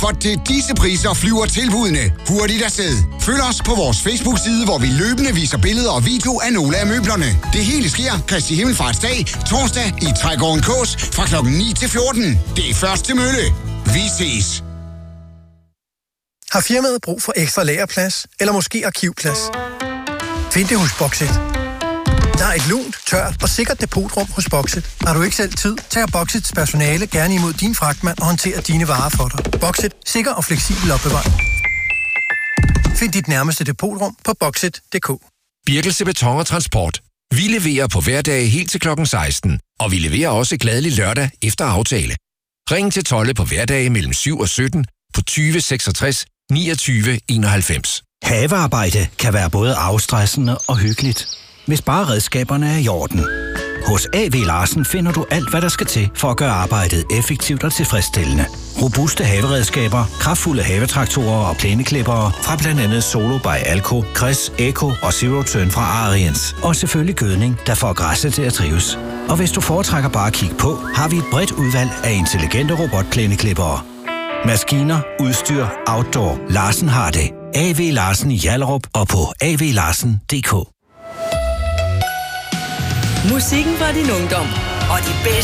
For til disse priser flyver tilbudene hurtigt afsted. Følg os på vores Facebook-side, hvor vi løbende viser billeder og video af nogle af møblerne. Det hele sker Kristi Himmelfartsdag, torsdag i Trægården Kås fra kl. 9 til 14. Det er første mølle. Vi ses. Har firmaet brug for ekstra lagerplads eller måske arkivplads? Find det hos Boxit. Der er et lunt, tørt og sikkert depotrum hos Boxit. Har du ikke selv tid, tager Boxits personale gerne imod din fragtmand og håndterer dine varer for dig. Boxit. Sikker og fleksibel opbevaring. Find dit nærmeste depotrum på boxit.dk. Birkelse Beton og Transport. Vi leverer på hverdage helt til klokken 16, og vi leverer også glædelig lørdag efter aftale. Ring til Tolle på hverdage mellem 7 og 17 på 20 66 29 91. Havearbejde kan være både afstressende og hyggeligt, hvis bare redskaberne er i orden. Hos A.V. Larsen finder du alt, hvad der skal til for at gøre arbejdet effektivt og tilfredsstillende. Robuste haveredskaber, kraftfulde havetraktorer og plæneklippere fra blandt andet Solo by Alco, Kress, Eco og Zero Turn fra Ariens. Og selvfølgelig gødning, der får græsset til at trives. Og hvis du foretrækker bare at kigge på, har vi et bredt udvalg af intelligente robotplæneklippere. Maskiner, udstyr, outdoor. Larsen har det. A.V. Larsen i Hjallerup og på avlarsen.dk. Musikken fra din ungdom og de bedste